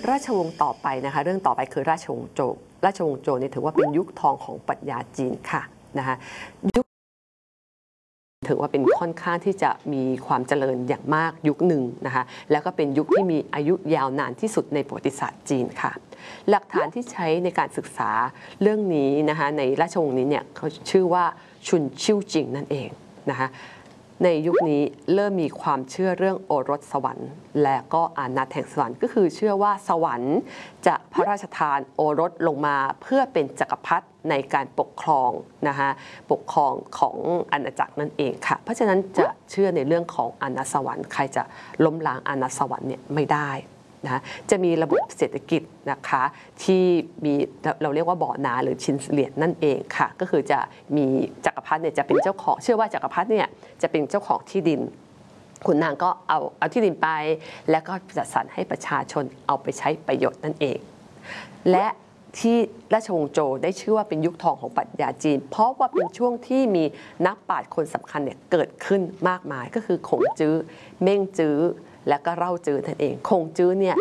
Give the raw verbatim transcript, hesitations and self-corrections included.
ราชวงศ์ต่อไปนะคะเรื่องต่อไปคือราชวงศ์โจวราชวงศ์โจวเนี่ยถือว่าเป็นยุคทองของปรัชญาจีนค่ะนะคะยุคถือว่าเป็นค่อนข้างที่จะมีความเจริญอย่างมากยุคหนึ่งนะคะแล้วก็เป็นยุคที่มีอายุยาวนานที่สุดในประวัติศาสตร์จีนค่ะหลักฐานที่ใช้ในการศึกษาเรื่องนี้นะคะในราชวงศ์นี้เนี่ยเขาชื่อว่าชุนชิ่วจิงนั่นเองนะคะในยุคนี้เริ่มมีความเชื่อเรื่องโอรสสวรรค์และก็อานัตแห่งสวรรค์ก็คือเชื่อว่าสวรรค์จะพระราชทานโอรสลงมาเพื่อเป็นจักรพรรดิในการปกครองนะคะปกครองของอาณาจักรนั่นเองค่ะเพราะฉะนั้นจะเชื่อในเรื่องของอานัตสวรรค์ใครจะล้มล้างอานัตสวรรค์เนี่ยไม่ได้นะจะมีระบบเศรษฐกิจนะคะที่มีเราเรียกว่าบ่อนาหรือชินเหรียญนั่นเองค่ะก็คือจะมีจักรพรรดิเนี่ยจะเป็นเจ้าของเชื่อว่าจักรพรรดิเนี่ยจะเป็นเจ้าของที่ดินขุนนางก็เอาเอาที่ดินไปแล้วก็จัดสรรให้ประชาชนเอาไปใช้ประโยชน์นั่นเองและที่ราชวงศ์โจวได้ชื่อว่าเป็นยุคทองของปรัชญาจีนเพราะว่าเป็นช่วงที่มีนักปราชญ์คนสำคัญเนี่ยเกิดขึ้นมากมายก็คือคงจื้อเม่งจื้อและก็เล่าจื้อนั่นเองคงจื้อเนี่ย